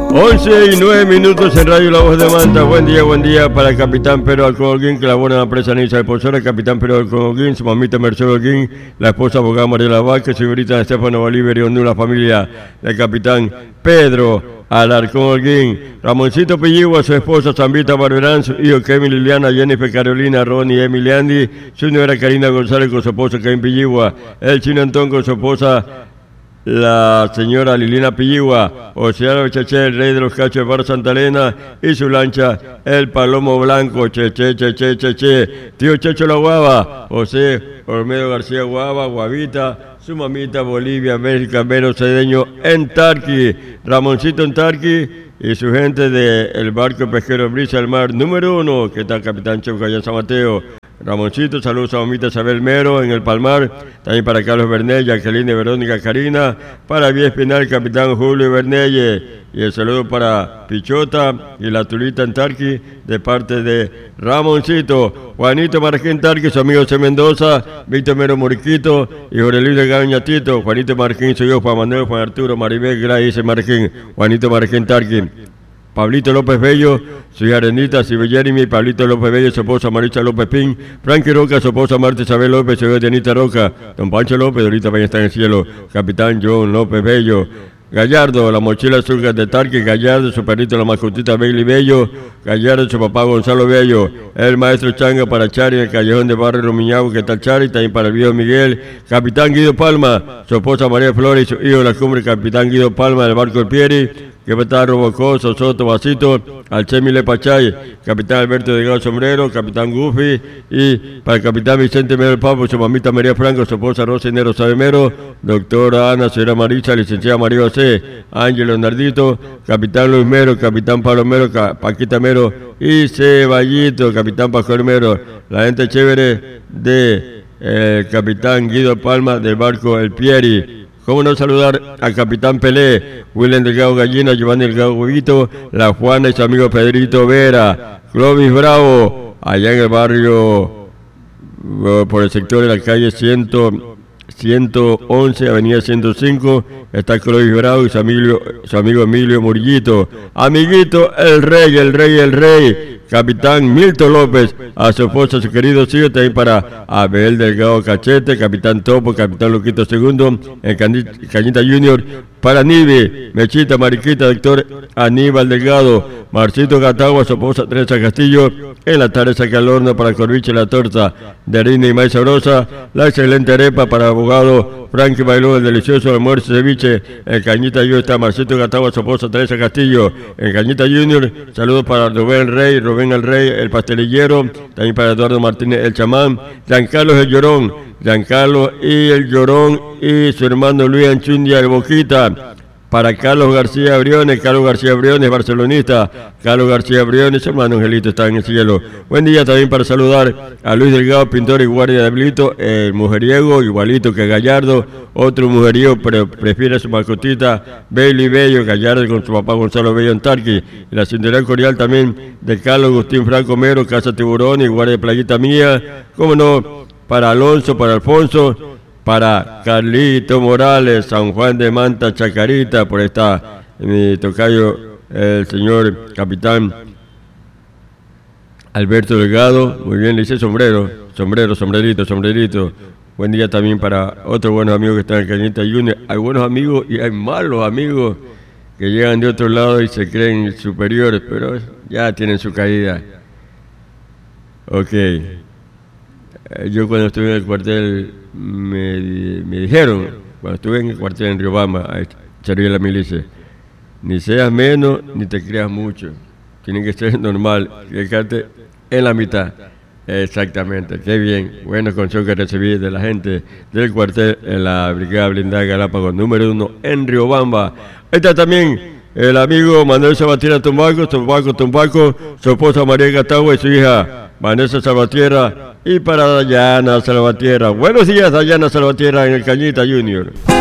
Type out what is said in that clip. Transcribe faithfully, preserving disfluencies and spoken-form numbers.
once y nueve minutos en Radio La Voz de Manta. Buen día, buen día para el capitán Pedro Alcoholguín, que labora en la empresa Nisa de Pozora, el capitán Pedro Alcoholguín, su mamita Mercedes Holguín, la esposa abogada María Lavaca, señorita Estefano Bolívar y Honduras, la familia del capitán Pedro Alarcón Holguín, Ramoncito Pilligua, su esposa Zambita Barberán, su hijo Kevin Liliana, Jennifer Carolina, Ronnie, Emily Andy, su señora Karina González con su esposa Kevin Pilligua, el chino Antón con su esposa la señora Lilina Pilligua, Oceano Cheche, el rey de los cachos de Bar Santa Elena, y su lancha, el Palomo Blanco, Cheche, Cheche, Cheche, tío Checho La Guava, José Olmedo García Guava, Guavita, su mamita Bolivia, México, Mero Cedeño, en Tarqui, Ramoncito en Tarqui, y su gente del barco pesquero Brisa del Mar número uno, que está el capitán Chef allá en San Mateo. Ramoncito, saludos a mamita Isabel Mero en el Palmar, también para Carlos Bernelle, Jacqueline, Verónica, Karina, para Vía Espinal, capitán Julio Bernelle, y el saludo para Pichota y la Tulita en Tarqui, de parte de Ramoncito, Juanito Marquín Tarqui, su amigo C. Mendoza, Víctor Mero Moriquito y Jorelín de Gañatito, Juanito Marquín, soy yo, Juan Manuel, Juan Arturo, Maribel, Grace Marquín, Juanito Marquín Tarqui. Pablito López Bello, su hija Arenita, Silvia Jeremy, Pablito López Bello, su esposa Marisa López Pin, Frankie Roca, su esposa Marta Isabel López, su hija Dianita Roca, don Pancho López, ahorita también está en el cielo, capitán John López Bello, Gallardo, la mochila azul de Tarqui, Gallardo, su perrito, la mascotita Bailey Bello, Gallardo, su papá Gonzalo Bello, el maestro Changa para Chari, en el callejón de Barrio Rumiñago, que está Chari, también para el viejo Miguel, capitán Guido Palma, su esposa María Flores, su hijo de la cumbre, capitán Guido Palma, del barco El Pieri, que está Robocoso, Soto, Basito, al Chemile Pachay, capitán Alberto Delgado Sombrero, capitán Gufi, y para el capitán Vicente Mero del Papo, su mamita María Franco, su esposa Rosa Enero Sabemero, doctora Ana, señora Marisa, licenciada María José, Ángel Leonardito, capitán Luis Mero, capitán Pablo Mero, Paquita Mero y Ceballito, capitán Pascual Mero, la gente chévere de el capitán Guido Palma del barco El Pieri. Cómo no saludar al capitán Pelé, William Delgado Gallina, Giovanni Delgado Huevito, la Juana y su amigo Pedrito Vera, Clovis Bravo, allá en el barrio, por el sector de la calle ciento once, avenida ciento cinco, está Clovis Bravo y su amigo, su amigo Emilio Murguito, amiguito el rey, el rey, el rey, capitán Milton López, a su esposa, a su querido hijo, también para Abel Delgado Cachete, capitán Topo, capitán Luquito segundo, en Cañita Junior, para Nive, Mechita, Mariquita, doctor Aníbal Delgado, Marcito Gatagua, su esposa Teresa Castillo, en la tarde saca al horno para Corviche la torta de harina y maíz sabrosa, la excelente arepa para el abogado Frankie Bailó, el delicioso almuerzo ceviche, en Cañita Junior está Marcito Gatagua, su esposa Teresa Castillo, en Cañita Junior, saludos para Rubén Rey, Rubén el Rey, el pastelillero, también para Eduardo Martínez, el chamán, Giancarlos el Llorón, Giancarlo y el Llorón y su hermano Luis Anchundia, el Boquita, para Carlos García Briones, Carlos García Briones, barcelonista, Carlos García Briones, su hermano Angelito está en el cielo. Buen día también para saludar a Luis Delgado, pintor y guardia de Ablito, el mujeriego, igualito que Gallardo, otro mujeriego, pero prefiere a su mascotita, Bailey Bello, Gallardo con su papá Gonzalo Bello en Tarqui, y la cinturón cordial también de Carlos Agustín Franco Mero, Casa Tiburón y guardia de Playita Mía, cómo no, para Alonso, para Alfonso, para Carlito Morales, San Juan de Manta, Chacarita, por esta mi tocayo, el señor capitán Alberto Delgado, muy bien, le dice sombrero, sombrero, sombrerito, sombrerito. Buen día también para otros buenos amigos que están en Cañita Junior. Hay buenos amigos y hay malos amigos que llegan de otro lado y se creen superiores, pero ya tienen su caída. Ok. Yo cuando estuve en el cuartel me, me dijeron, cuando estuve en el cuartel en Riobamba, a servir la milicia, ni seas menos ni te creas mucho, tiene que ser normal, quedarte en la mitad. Exactamente, qué bien, buenos consejos que recibí de la gente del cuartel en la Brigada Blindada Galápagos número uno en Riobamba. Ahí está también el amigo Manuel Salvatierra Tumbaco, Tumbaco, Tumbaco, su esposa María Gatagua y su hija Vanessa Salvatierra, y para Dayana Salvatierra. Buenos días, Dayana Salvatierra en el Cañita Junior.